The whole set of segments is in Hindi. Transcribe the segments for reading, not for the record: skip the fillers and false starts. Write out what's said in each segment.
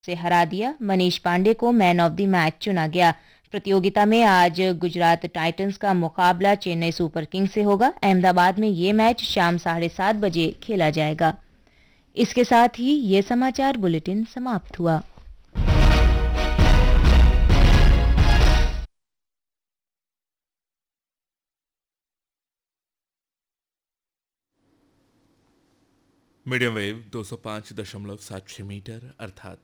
से हरा दिया। मनीष पांडे को मैन ऑफ द मैच चुना गया। प्रतियोगिता में आज गुजरात टाइटंस का मुकाबला चेन्नई सुपर किंग्स से होगा। अहमदाबाद में ये मैच शाम 7:30 बजे खेला जाएगा। इसके साथ ही ये समाचार बुलेटिन समाप्त हुआ। मीडियम वेव 205.76 मीटर अर्थात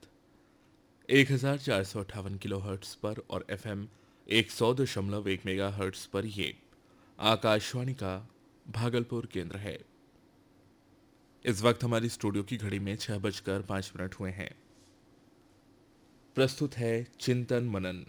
1458 किलो हर्ट्स पर और एफएम 100.1 मेगा हर्ट्स पर ये आकाशवाणी का भागलपुर केंद्र है। इस वक्त हमारी स्टूडियो की घड़ी में 6:05 हुए हैं। प्रस्तुत है चिंतन मनन।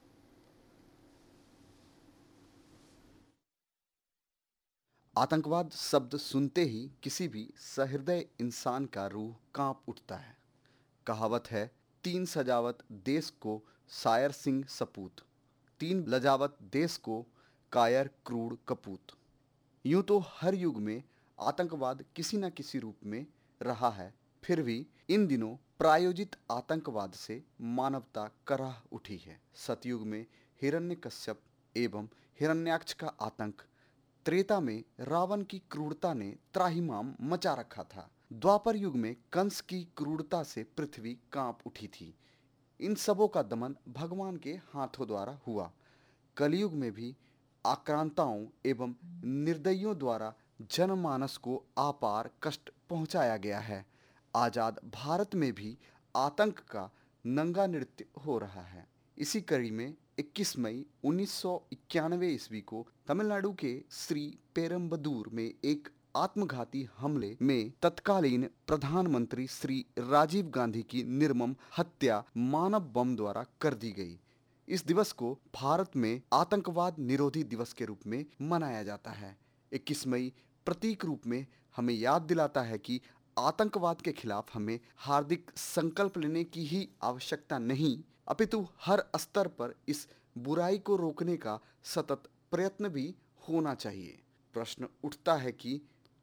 आतंकवाद शब्द सुनते ही किसी भी सहृदय इंसान का रूह कांप उठता है। कहावत है, तीन सजावट देश को शायर सिंह सपूत, तीन लजावत देश को कायर क्रूर कपूत। यूं तो हर युग में आतंकवाद किसी न किसी रूप में रहा है, फिर भी इन दिनों प्रायोजित आतंकवाद से मानवता कराह उठी है। सतयुग में हिरण्यकश्यप एवं हिरण्याक्ष का आतंक, त्रेता में रावण की क्रूरता ने त्राहिमाम मचा रखा था। द्वापर युग में कंस की क्रूरता से पृथ्वी कांप उठी थी। इन सबों का दमन भगवान के हाथों द्वारा हुआ। कलयुग में भी आक्रांताओं एवं निर्दयियों द्वारा जनमानस को अपार कष्ट पहुंचाया गया है। आजाद भारत में भी आतंक का नंगा नृत्य हो रहा है। इसी कड़ी में 21 मई 1991 ईस्वी को तमिलनाडु के श्री पेरम्बदूर में एक आत्मघाती हमले में तत्कालीन प्रधानमंत्री श्री राजीव गांधी की निर्मम हत्या मानव बम द्वारा कर दी गई। इस दिवस को भारत में आतंकवाद निरोधी दिवस के रूप में मनाया जाता है। 21 मई प्रतीक रूप में हमें याद दिलाता है कि आतंकवाद के खिलाफ हमें हार्दिक संकल्प लेने की ही आवश्यकता नहीं, अपितु हर स्तर पर इस बुराई को रोकने का सतत प्रयत्न भी होना चाहिए। प्रश्न उठता है कि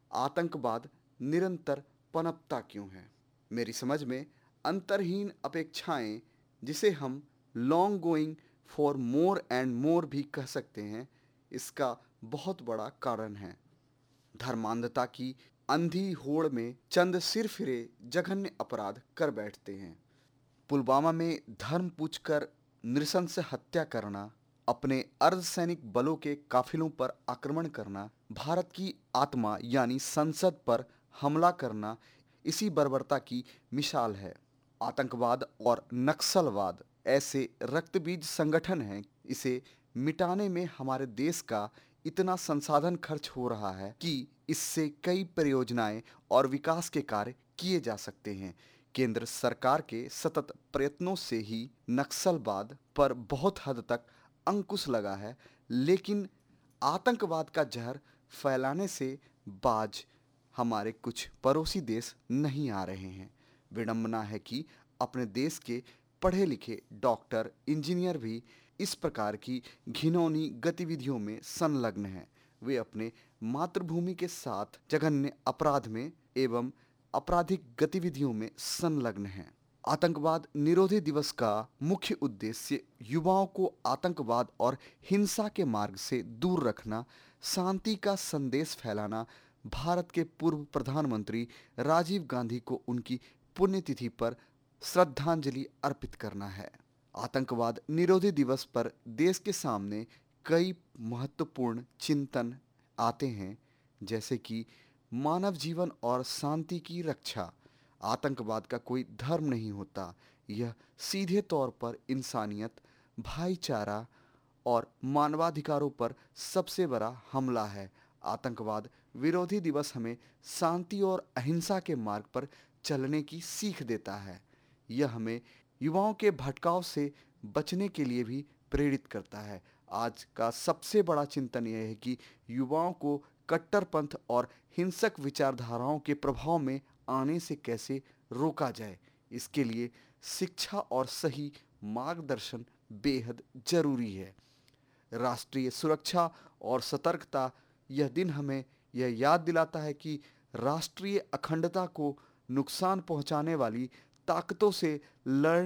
आतंकवाद निरंतर पनपता क्यों है? मेरी समझ में अंतरहीन अपेक्षाएं, जिसे हम long going for more and more भी कह सकते हैं, इसका बहुत बड़ा कारण है। धर्मांधता की अंधी होड़ में चंद सिरफिरे जघन्य अपराध कर बैठते हैं। पुलवामा में धर्म पूछकर नृशंस हत्या करना, अपने अर्धसैनिक बलों के काफिलों पर आक्रमण करना, भारत की आत्मा यानी संसद पर हमला करना इसी बर्बरता की मिसाल है। आतंकवाद और नक्सलवाद ऐसे रक्तबीज संगठन हैं, इसे मिटाने में हमारे देश का इतना संसाधन खर्च हो रहा है कि इससे कई परियोजनाएं और विकास के कार्य किए जा सकते हैं। केंद्र सरकार के सतत प्रयत्नों से ही नक्सलवाद पर बहुत हद तक अंकुश लगा है, लेकिन आतंकवाद का जहर फैलाने से बाज हमारे कुछ पड़ोसी देश नहीं आ रहे हैं। विडंबना है कि अपने देश के पढ़े लिखे डॉक्टर, इंजीनियर भी इस प्रकार की घिनौनी गतिविधियों में संलग्न हैं। वे अपने मातृभूमि के साथ जघन्य अपराध में एवं आपराधिक गतिविधियों में संलग्न हैं। आतंकवाद निरोधी दिवस का मुख्य उद्देश्य युवाओं को आतंकवाद और हिंसा के मार्ग से दूर रखना, शांति का संदेश फैलाना, भारत के पूर्व प्रधानमंत्री राजीव गांधी को उनकी पुण्यतिथि पर श्रद्धांजलि अर्पित करना है। आतंकवाद निरोधी दिवस पर देश के सामने कई महत्वपूर्ण चिंतन आते हैं, जैसे कि मानव जीवन और शांति की रक्षा। आतंकवाद का कोई धर्म नहीं होता, यह सीधे तौर पर इंसानियत, भाईचारा और मानवाधिकारों पर सबसे बड़ा हमला है। आतंकवाद विरोधी दिवस हमें शांति और अहिंसा के मार्ग पर चलने की सीख देता है। यह हमें युवाओं के भटकाव से बचने के लिए भी प्रेरित करता है। आज का सबसे बड़ा चिंतन यह है कि युवाओं को कट्टरपंथ और हिंसक विचारधाराओं के प्रभाव में आने से कैसे रोका जाए, इसके लिए शिक्षा और सही मार्गदर्शन बेहद जरूरी है। राष्ट्रीय सुरक्षा और सतर्कता, यह दिन हमें यह याद दिलाता है कि राष्ट्रीय अखंडता को नुकसान पहुंचाने वाली ताकतों से लड़